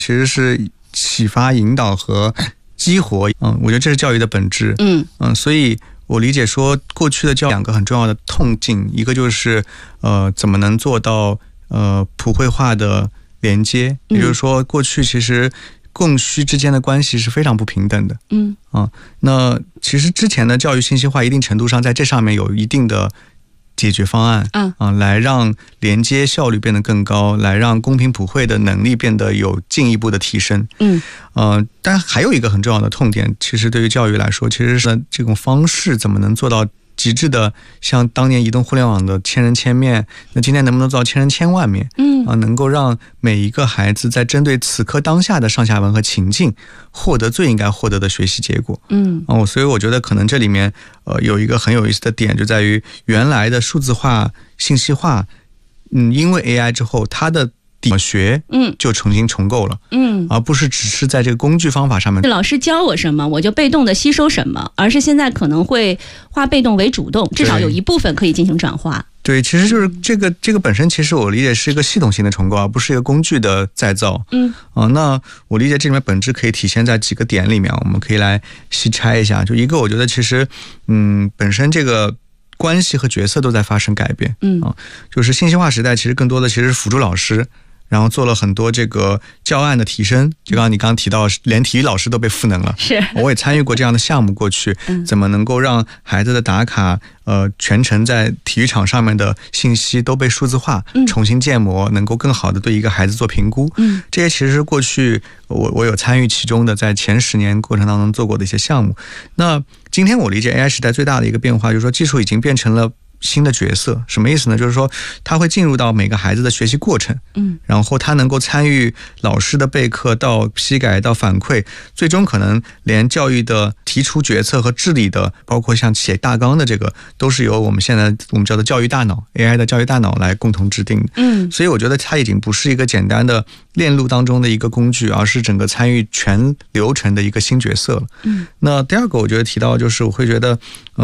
其实是启发、引导和激活。我觉得这是教育的本质。所以我理解说，过去的教育两个很重要的痛径，一个就是怎么能做到普惠化的连接，也就是说，过去其实供需之间的关系是非常不平等的。那其实之前的教育信息化一定程度上在这上面有一定的解决方案，来让连接效率变得更高，来让公平普惠的能力变得有进一步的提升。但还有一个很重要的痛点，其实对于教育来说，其实是这种方式怎么能做到极致的，像当年移动互联网的千人千面，那今天能不能做到千人千万面？能够让每一个孩子在针对此刻当下的上下文和情境，获得最应该获得的学习结果。所以我觉得可能这里面有一个很有意思的点，就在于原来的数字化、信息化，因为 AI 之后，它的底学就重新重构了，而不是只是在这个工具方法上面。 老师教我什么，我就被动的吸收什么，而是现在可能会化被动为主动，至少有一部分可以进行转化。 对，其实就是这个本身，其实我理解是一个系统性的重构，而不是一个工具的再造。那我理解这里面本质可以体现在几个点里面，我们可以来细拆一下。就一个，我觉得其实本身这个关系和角色都在发生改变。就是信息化时代，其实更多的其实是辅助老师，然后做了很多这个教案的提升，就刚刚你刚提到，连体育老师都被赋能了。 是， 我也参与过这样的项目。过去怎么能够让孩子的打卡，全程在体育场上面的信息都被数字化，重新建模，能够更好的对一个孩子做评估。这些其实是过去我有参与其中的，在前10年过程当中做过的一些项目。那今天我理解 AI 时代最大的一个变化，就是说技术已经变成了新的角色。什么意思呢？就是说他会进入到每个孩子的学习过程，然后他能够参与老师的备课到批改到反馈，最终可能连教育的提出决策和治理的，包括像写大纲的这个，都是由我们叫做教育大脑 AI 的教育大脑来共同制定的。所以我觉得它已经不是一个简单的链路当中的一个工具，而是整个参与全流程的一个新角色了。那第二个我觉得提到就是我会觉得